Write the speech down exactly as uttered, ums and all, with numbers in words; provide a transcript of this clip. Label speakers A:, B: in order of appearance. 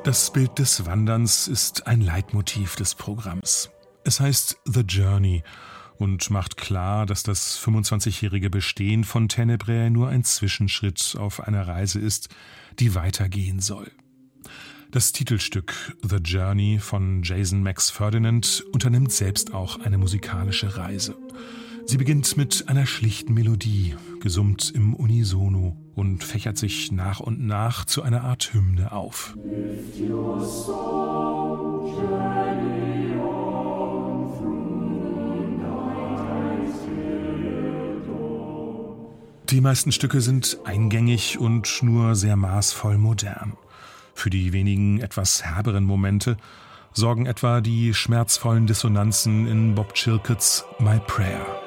A: Das Bild des Wanderns ist ein Leitmotiv des Programms. Es heißt The Journey und macht klar, dass das fünfundzwanzigjährige Bestehen von Tenebrae nur ein Zwischenschritt auf einer Reise ist, die weitergehen soll. Das Titelstück The Journey von Jason Max Ferdinand unternimmt selbst auch eine musikalische Reise. Sie beginnt mit einer schlichten Melodie, gesummt im Unisono, und fächert sich nach und nach zu einer Art Hymne auf. Die meisten Stücke sind eingängig und nur sehr maßvoll modern. Für die wenigen etwas herberen Momente sorgen etwa die schmerzvollen Dissonanzen in Bob Chilcotts My Prayer.